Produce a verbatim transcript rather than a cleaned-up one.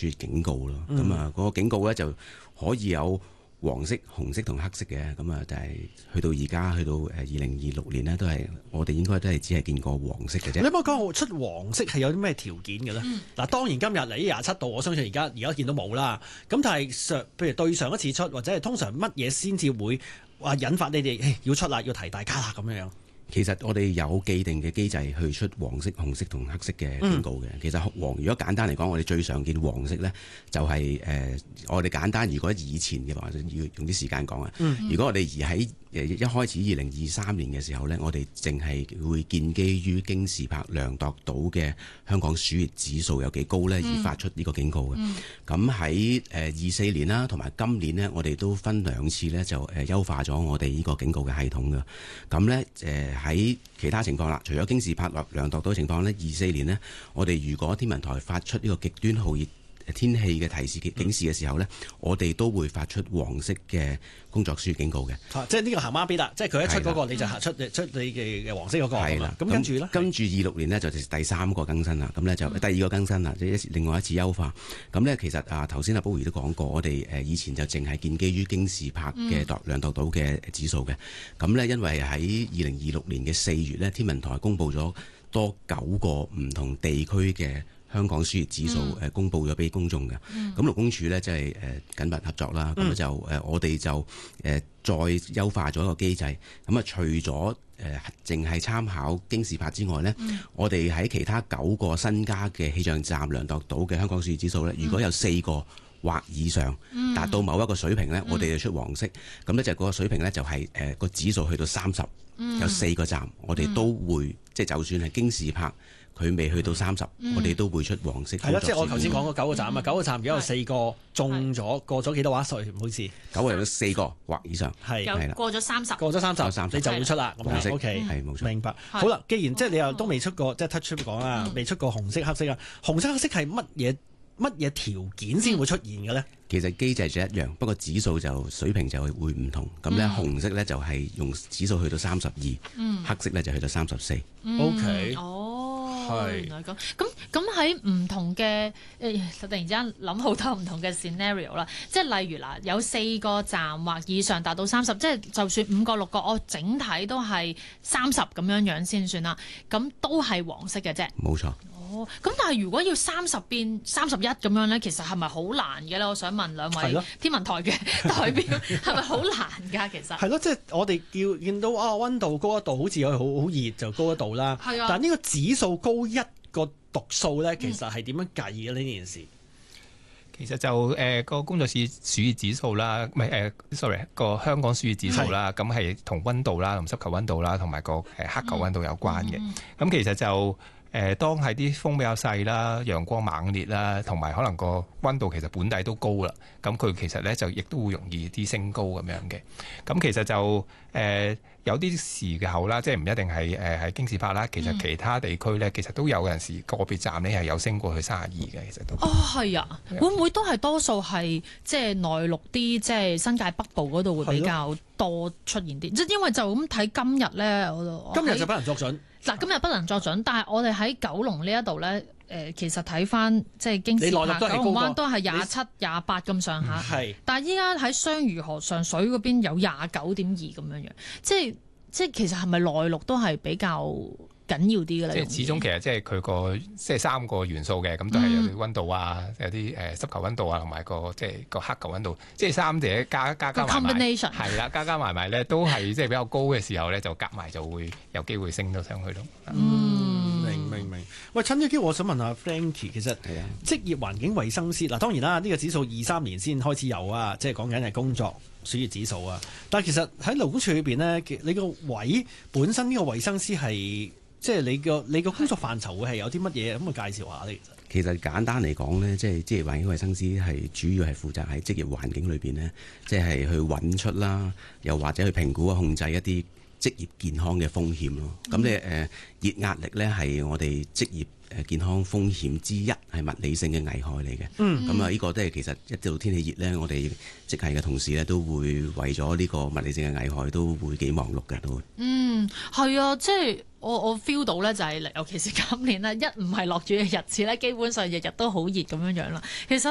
暑熱警告咯。咁啊、嗯，嗰個警告咧就可以有黃色、紅色同黑色嘅。咁啊，就係去到而家去到誒二零二六年呢，都係我哋應該都係只係見過黃色嘅啫。你可唔可以講出黃色係有啲咩條件嘅咧？嗱、嗯，當然今日嚟廿七度，我相信而家而家見到冇啦。咁但係上譬如對上一次出，或者係通常乜嘢先至會話引發你哋要出啦，要提大家啦咁樣樣？其實我哋有既定嘅機制去出黃色、紅色同黑色嘅警告嘅。嗯、其實黃如果簡單嚟講，我哋最常見黃色呢，就係、是、誒、呃、我哋簡單。如果以前嘅話，要用啲時間講啊。嗯、如果我哋而喺誒一開始二零二三年嘅時候呢，我哋淨係會建基於京士柏量度到嘅香港暑熱指數有幾高呢，而發出呢個警告嘅。咁喺誒二四年啦，同埋今年呢，我哋都分兩次呢，就誒優化咗我哋呢個警告嘅系統嘅。咁呢。誒、呃。喺其他情況啦，除咗京士柏量度到情況呢，二四年呢，我哋如果天文台發出呢個極端酷熱天氣嘅提示警示嘅時候呢，嗯、我哋都會發出黃色嘅工作暑熱警告嘅、啊。即係呢個行孖必啦，即係佢一出嗰、那個的你就出出你嘅嘅黃色嗰、那個。係啦，咁跟住呢，跟住二六年呢，就第三個更新啦，咁呢，就第二個更新啦，即係另外一次優化。咁呢，其實啊頭先阿寶儀都講過，我哋誒以前就淨係建基於京士柏嘅度量度到嘅指數嘅。咁呢，因為喺二零二六年嘅四月呢，天文台公布咗多九個唔同地區嘅香港暑熱指數誒公佈咗俾公眾嘅。咁勞、嗯、工處呢，即係誒緊密合作啦，咁、嗯、就誒我哋就誒再優化咗一個機制。咁啊，除咗誒淨係參考京士柏之外呢，嗯、我哋喺其他九個新加嘅氣象站量度到嘅香港暑熱指數呢，如果有四個或以上達到某一個水平呢，嗯、我哋就出黃色。咁呢、嗯，就嗰個水平呢，就係誒個指數去到三十、嗯，有四個站我哋都會、嗯、即係就算係京士柏。佢未去到三十、嗯，我哋都會出黃色。係啦，即係我頭先講嗰九個站啊，嗯、九個站而家有四個中咗，過咗幾多話歲？唔好意思，九個有四個或以上，係係啦，過咗三十，過咗三十，三十你就會出啦。黃色 OK 係冇錯，明白。好啦，既然即係你又都未出過，即係 touch 講啦，未出過紅色、黑色啊。紅色、黑色係乜嘢乜嘢條件先會出現嘅咧？嗯、其實機制就一樣，不過指數就水平就會唔同。咁咧、嗯、紅色咧就係用指數去到三十二，黑色咧就去到三十四。OK，哦。係咁咁咁喺唔同嘅誒，突然之間諗好多唔同嘅 scenario 啦，即係例如嗱，有四個站或以上達到三十，即係就算五個六個，我整體都係三十咁樣樣先算啦，咁都係黃色嘅啫。冇錯。哦，咁但係如果要三十變三十一咁樣咧，其實係咪好難嘅咧？我想問兩位天文台嘅代表，係咪好難㗎？其實係咯，即係我哋叫見到啊，溫度高一度，好似有好好熱就高一度啦。係啊，但係呢個指數高一個讀數咧，其實係點樣計嘅呢件事？ 其實就誒個、呃、工作暑暑熱指數啦，唔係誒，sorry 個香港暑熱指數啦，咁係同溫度啦、同濕球溫度啦、同埋個誒黑球溫度有關嘅。咁、嗯嗯、其實就誒、呃，當係啲風比較細啦、陽光猛烈啦，同埋可能個溫度其實本底都高啦，咁佢其實咧就亦都會容易啲升高咁樣嘅。咁其實就誒、呃、有啲時候啦，即係唔一定係誒喺京士柏啦，其實其他地區咧，其實都有陣時個別站咧係有升過去三十二嘅，其實都。哦，係啊，啊會唔會都係多數係即係內陸啲，即係新界北部嗰度會比較多出現啲？即係因為就咁睇今日咧，我今日就不能作準。嗱，今日不能作準，但係我哋喺九龍呢一度咧，誒、呃，其實睇翻即係京士柏、九龍灣都係廿七、廿八咁上下。係，但係依家喺雙魚河上水嗰邊有廿九點二咁樣樣，即係即係其實係咪內陸都係比較緊要啲嘅咧？即係始終其實即係佢個即係三個元素嘅，咁都係有啲溫度啊，嗯、有啲誒濕球溫度啊，同埋個即係個黑球溫度，即係三者加加加埋埋，係啦，加加埋埋咧都係即係比較高嘅時候咧，就夾埋就會有機會升到上去咯。嗯，明明明。喂，趁呢個機會，我想問下 Frankie， 其實職業環境衛生師嗱，當然啦，呢、呢個指數二三年先開始有啊，即係講緊係工作暑熱指數啊。但係其實喺勞工處裏邊呢，你個位本身呢個衛生師係。即係你個你個工作範疇會係有啲乜嘢咁啊？介紹下咧。其實其實簡單嚟講呢，即係職業環境衛生師係主要係負責喺職業環境裏邊呢，即係去揾出啦，又或者去評估啊、控制一啲職業健康嘅風險咯。咁你誒熱壓力呢係我哋職業誒健康風險之一，係物理性嘅危害嚟嘅。嗯，咁啊呢個都係其實一到天氣熱呢，我哋職系嘅同事呢都會為咗呢個物理性嘅危害都會幾忙碌嘅都會。嗯，係啊，即係。我我 feel 到咧，就係尤其是今年咧，一唔係落雨嘅日子咧，基本上日日都好熱咁樣樣啦。其實